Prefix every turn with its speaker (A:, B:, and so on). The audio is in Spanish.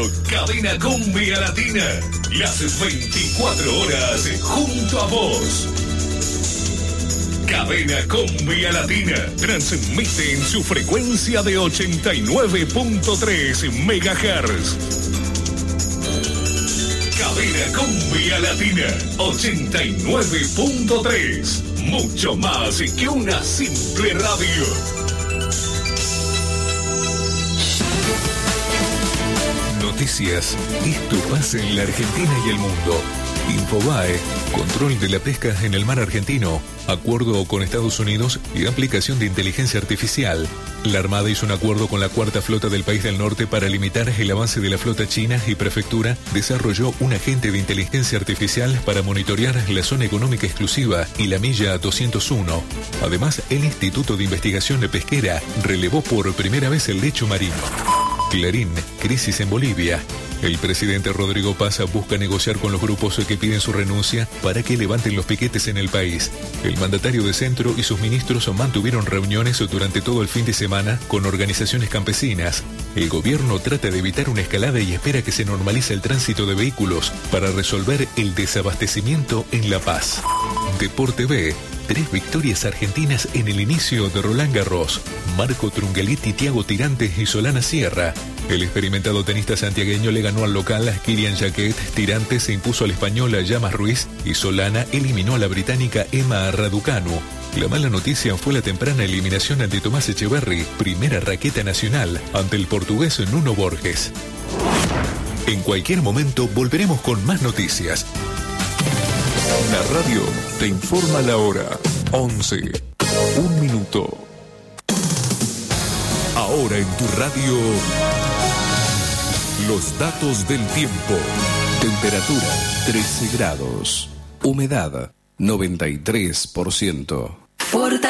A: Cadena Cumbia Latina. Las 24 horas junto a vos. Cadena Cumbia Latina transmite en su frecuencia de 89.3 MHz. Cadena Cumbia Latina 89.3. Mucho más que una simple radio. Noticias. Esto pasa en la Argentina y el mundo. Infobae. Control de la pesca en el mar argentino. Acuerdo con Estados Unidos y aplicación de inteligencia artificial. La Armada hizo un acuerdo con la cuarta flota del país del norte para limitar el avance de la flota china y Prefectura desarrolló un agente de inteligencia artificial para monitorear la zona económica exclusiva y la milla 201. Además, el Instituto de Investigación Pesquera relevó por primera vez el lecho marino. Clarín, crisis en Bolivia. El presidente Rodrigo Paz busca negociar con los grupos que piden su renuncia para que levanten los piquetes en el país. El mandatario de centro y sus ministros mantuvieron reuniones durante todo el fin de semana con organizaciones campesinas. El gobierno trata de evitar una escalada y espera que se normalice el tránsito de vehículos para resolver el desabastecimiento en La Paz. Deporte B. 3 victorias argentinas en el inicio de Roland Garros. Marco Trungelliti, Thiago Tirantes y Solana Sierra. El experimentado tenista santiagueño le ganó al local Kilian Jacquet, Tirantes se impuso al español Llamas Ruiz y Solana eliminó a la británica Emma Raducanu. La mala noticia fue la temprana eliminación ante Tomás Echeverry, primera raqueta nacional, ante el portugués Nuno Borges. En cualquier momento volveremos con más noticias. La radio te informa la hora. 11. 1 minuto. Ahora en tu radio, los datos del tiempo. Temperatura 13 grados. Humedad 93%.